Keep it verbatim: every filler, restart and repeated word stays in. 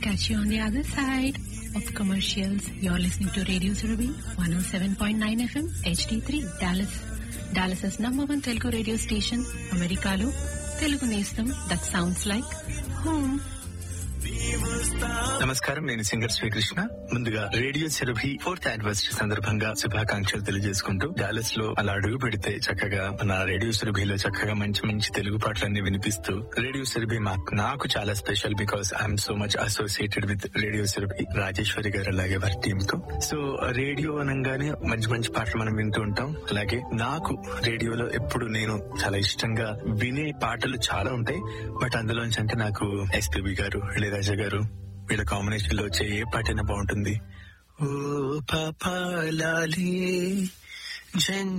catch you on the other side of commercials. You're listening to Radio Surabhi one oh seven point nine F M H D three Dallas. Dallas's number one Telugu radio station. Americalo Telugu Nestam that sounds like home. నమస్కారం, నేను singer Srikrishna. ముందుగా radio Surabhi fourth anniversary సందర్భంగా శుభాకాంక్షలు తెలియజేసుకుంటూ, Dallas లో అలా అడుగు పెడితే చక్కగా మన రేడియో సెరభిలో చక్కగా మంచి మంచి తెలుగు పాటలన్నీ వినిపిస్తూ, రేడియో సెరభి నాకు చాలా special because I'm so much associated with radio Surabhi, Rajeshwari గారు అలాగే వారి టీమ్ తో. సో రేడియో అనగానే మంచి మంచి పాటలు మనం వింటూ ఉంటాం. అలాగే నాకు రేడియోలో ఎప్పుడు నేను చాలా ఇష్టంగా వినే పాటలు చాలా ఉంటాయి. బట్ అందులోంచి అంటే నాకు ఎస్పీబీ గారు, ఇళయరాజా గారు వీళ్ళ కాంబినేషన్ లో వచ్చే ఏ పాటైనా బాగుంటుంది. ఓ పాపా లాలీ జన్